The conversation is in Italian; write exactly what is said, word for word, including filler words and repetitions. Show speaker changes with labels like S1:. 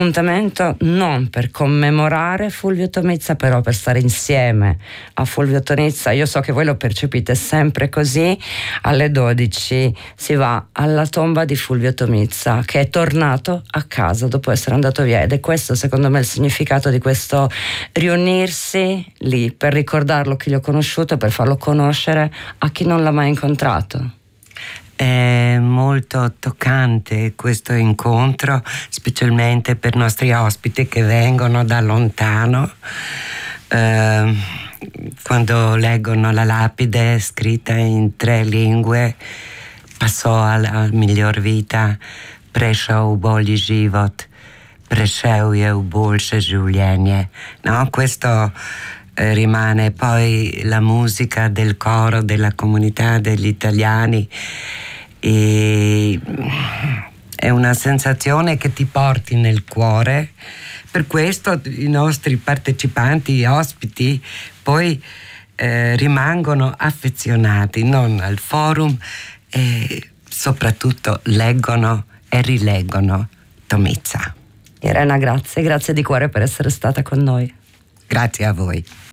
S1: appuntamento non per commemorare Fulvio Tomizza, però per stare insieme a Fulvio Tomizza. Io so che voi lo percepite sempre così. Alle dodici si va alla tomba di Fulvio Tomizza, che è tornato a casa dopo essere andato via, ed è questo secondo me il significato di questo riunirsi lì, per ricordarlo chi l'ho conosciuto e per farlo conoscere a chi non l'ha mai incontrato.
S2: È molto toccante questo incontro, specialmente per i nostri ospiti che vengono da lontano. Eh, quando leggono la lapide scritta in tre lingue, passò alla miglior vita, prešao u bolji život, prešao je u boljše življenje. No, questo eh, rimane. Poi la musica del coro della comunità degli italiani, e è una sensazione che ti porti nel cuore. Per questo i nostri partecipanti, gli ospiti, poi eh, rimangono affezionati non al forum e soprattutto leggono e rileggono Tomizza.
S1: Irena, grazie, grazie di cuore per essere stata con noi.
S2: Grazie a voi.